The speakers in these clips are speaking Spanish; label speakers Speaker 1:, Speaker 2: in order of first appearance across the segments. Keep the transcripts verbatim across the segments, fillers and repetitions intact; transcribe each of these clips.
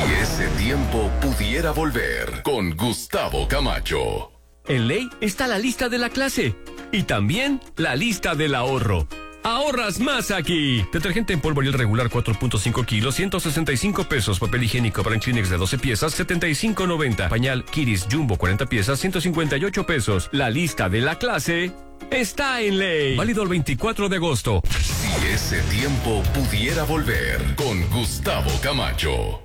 Speaker 1: ese tiempo pudiera volver con Gustavo Camacho.
Speaker 2: En Ley está la lista de la clase y también la lista del ahorro. ¡Ahorras más aquí! Detergente en polvo Ariel regular cuatro punto cinco kilos, ciento sesenta y cinco pesos. Papel higiénico para Kleenex de doce piezas, setenta y cinco noventa. Pañal Kiris Jumbo cuarenta piezas, ciento cincuenta y ocho pesos. La lista de la clase está en Ley. Válido el veinticuatro de agosto.
Speaker 1: Si ese tiempo pudiera volver con Gustavo Camacho.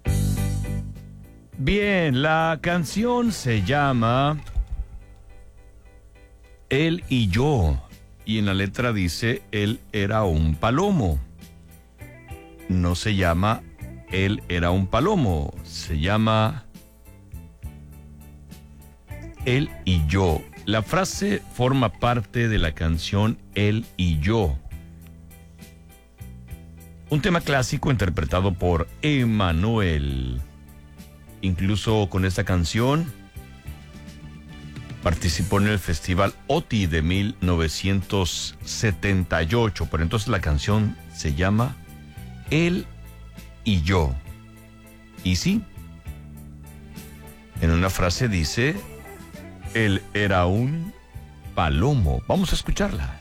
Speaker 3: Bien, la canción se llama Él y yo. Y en la letra dice, él era un palomo. No se llama, él era un palomo. Se llama, él y yo. La frase forma parte de la canción Él y yo. Un tema clásico interpretado por Emanuel. Incluso con esta canción participó en el Festival O T I de mil novecientos setenta y ocho, pero entonces la canción se llama Él y yo. Y sí, en una frase dice, él era un palomo. Vamos a escucharla.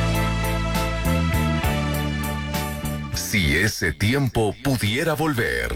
Speaker 1: Si ese tiempo pudiera volver